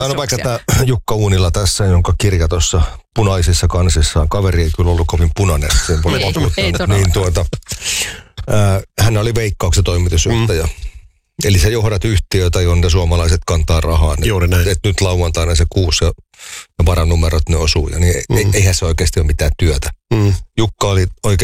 Aina vaikka tämä Jukka Uunila tässä, jonka kirja tuossa punaisissa kansissaan. Kaveri ei kyllä ollut kovin punainen. Ei niin hän oli Veikkauksen toimitusjohtaja. Eli sä johdat yhtiötä, jonne suomalaiset kantaa rahaa. Juuri näin. Et nyt lauantaina se kuusi ja varanumerot ne osuu. Ja niin eihän se oikeasti ole mitään työtä. Jukka oli oikein